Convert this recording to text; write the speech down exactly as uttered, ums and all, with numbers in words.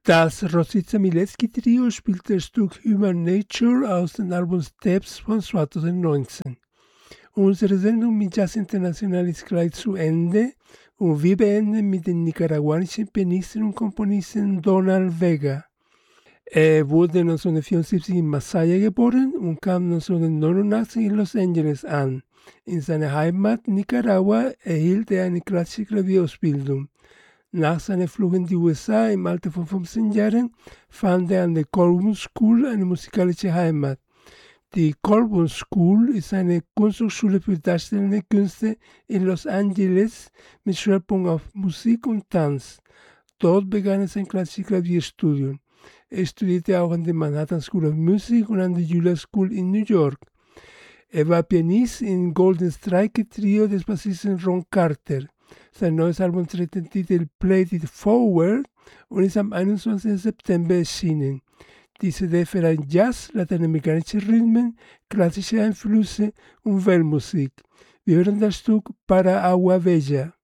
Das Rosita Milewski Trio spielt das Stück Human Nature aus dem Album Steps von zweitausendneunzehn. Unsere Sendung mit Jazz International ist gleich zu Ende und wir beenden mit dem nicaraguanischen Pianisten und Komponisten Donald Vega. Er wurde neunzehnhundertvierundsiebzig in Masaya geboren und kam neunzehnhundertneunundachtzig in Los Angeles an. In seiner Heimat Nicaragua erhielt er eine klassische Klavierausbildung. Nach seiner Flucht in die U S A im Alter von fünfzehn Jahren fand er an der Colburn School eine musikalische Heimat. Die Colburn School ist eine Kunsthochschule für darstellende Künste in Los Angeles mit Schwerpunkt auf Musik und Tanz. Dort begann er sein klassisches Klavierstudium. Er studierte auch an der Manhattan School of Music und an der Juilliard School in New York. Er war Pianist im Golden Strike Trio des Bassisten Ron Carter. Sein neues Album trägt den Titel Play It Forward und ist am einundzwanzigsten September erschienen. Die C D vereint Jazz, lateinamerikanische Rhythmen, klassische Einflüsse und Weltmusik. Wir hören das Stück Para Agua Bella.